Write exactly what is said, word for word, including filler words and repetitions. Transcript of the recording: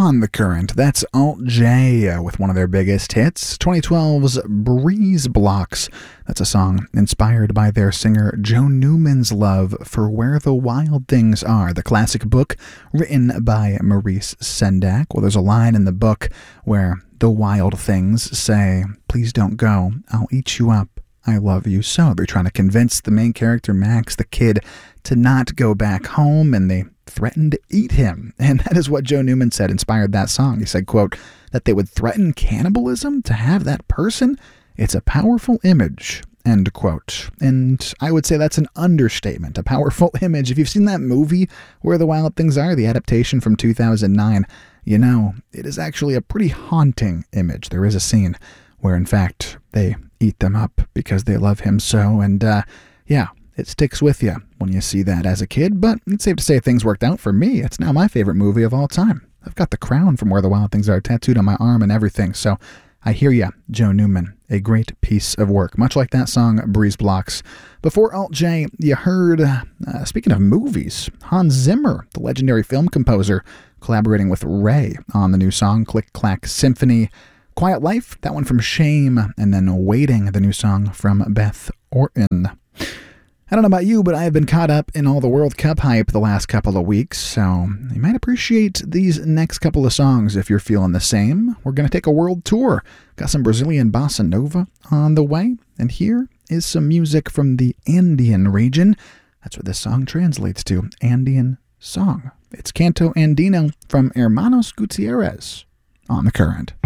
On the Current, that's Alt J with one of their biggest hits, twenty twelve's Breeze Blocks. That's a song inspired by their singer Joe Newman's love for Where the Wild Things Are, the classic book written by Maurice Sendak. Well, there's a line in the book where the wild things say, "Please don't go, I'll eat you up. I love you so." They're trying to convince the main character, Max, the kid, to not go back home, and they threatened to eat him. And that is what Joe Newman said inspired that song. He said, quote, that they would threaten cannibalism to have that person. It's a powerful image, end quote. And I would say that's an understatement, a powerful image. If you've seen that movie, Where the Wild Things Are, the adaptation from two thousand nine, you know, it is actually a pretty haunting image. There is a scene where, in fact, they eat them up because they love him so. And, uh, yeah, it sticks with you when you see that as a kid, but it's safe to say things worked out for me. It's now my favorite movie of all time. I've got the crown from Where the Wild Things Are tattooed on my arm and everything, so I hear ya, Joe Newman. A great piece of work, much like that song, Breeze Blocks. Before Alt J, you heard, uh, speaking of movies, Hans Zimmer, the legendary film composer, collaborating with Ray on the new song, Click Clack Symphony. Quiet Life, that one from Shame, and then Waiting, the new song from Beth Orton. I don't know about you, but I have been caught up in all the World Cup hype the last couple of weeks, so you might appreciate these next couple of songs if you're feeling the same. We're going to take a world tour. Got some Brazilian bossa nova on the way, and here is some music from the Andean region. That's what this song translates to, Andean song. It's Canto Andino from Hermanos Gutierrez on The Current.